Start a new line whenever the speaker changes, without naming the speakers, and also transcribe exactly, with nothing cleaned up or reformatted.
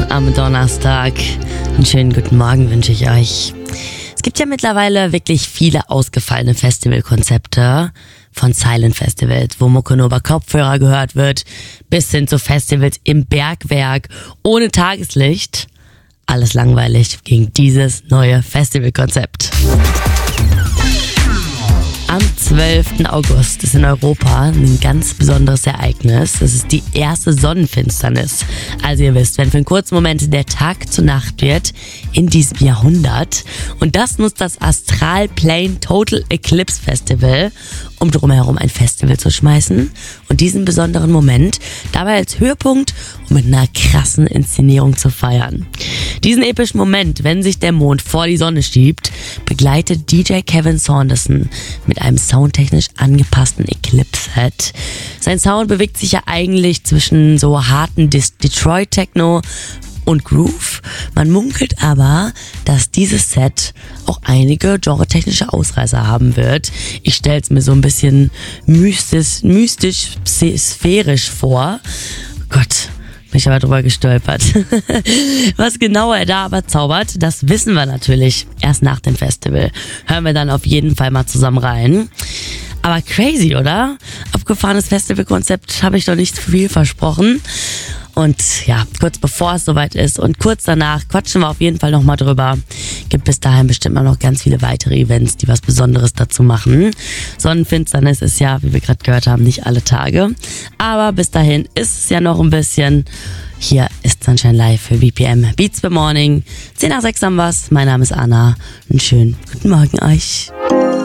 am Donnerstag. Einen schönen guten Morgen wünsche ich euch. Es gibt ja mittlerweile wirklich viele ausgefallene Festivalkonzepte. Von Silent Festivals, wo Mucke nur über Kopfhörer gehört wird, bis hin zu Festivals im Bergwerk, ohne Tageslicht. Alles langweilig gegen dieses neue Festivalkonzept. Am zwölften August ist in Europa ein ganz besonderes Ereignis. Es ist die erste Sonnenfinsternis. Also ihr wisst, wenn für einen kurzen Moment der Tag zur Nacht wird in diesem Jahrhundert. Und das nutzt das Astral Plane Total Eclipse Festival, um drumherum ein Festival zu schmeißen. Und diesen besonderen Moment dabei als Höhepunkt und mit einer krassen Inszenierung zu feiern. Diesen epischen Moment, wenn sich der Mond vor die Sonne schiebt, begleitet D J Kevin Saunderson mit einem soundtechnisch angepassten Eclipse-Set. Sein Sound bewegt sich ja eigentlich zwischen so harten Detroit-Techno und Groove. Man munkelt aber, dass dieses Set auch einige genre-technische Ausreißer haben wird. Ich stelle es mir so ein bisschen mystisch, mystisch, sphärisch vor. Gott, bin ich aber drüber gestolpert. Was genau er da aber zaubert, das wissen wir natürlich erst nach dem Festival. Hören wir dann auf jeden Fall mal zusammen rein. Aber crazy, oder? Abgefahrenes Festivalkonzept, habe ich doch nicht viel versprochen. Und ja, kurz bevor es soweit ist und kurz danach quatschen wir auf jeden Fall nochmal drüber. Gibt bis dahin bestimmt mal noch ganz viele weitere Events, die was Besonderes dazu machen. Sonnenfinsternis ist ja, wie wir gerade gehört haben, nicht alle Tage. Aber bis dahin ist es ja noch ein bisschen. Hier ist Sunshine Live für B P M Beats per Morning. zehn nach sechs haben wir's. Mein Name ist Anna. Einen schönen guten Morgen euch.